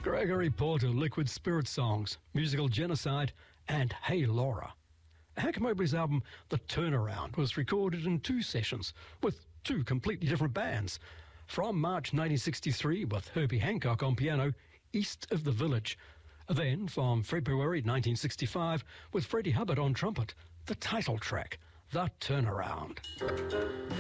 Gregory Porter, Liquid Spirit Songs, Musical Genocide, and Hey Laura. Hank Mobley's album The Turnaround was recorded in 2 sessions with 2 completely different bands. From March 1963 with Herbie Hancock on piano, East of the Village. Then from February 1965 with Freddie Hubbard on trumpet, the title track, The Turnaround.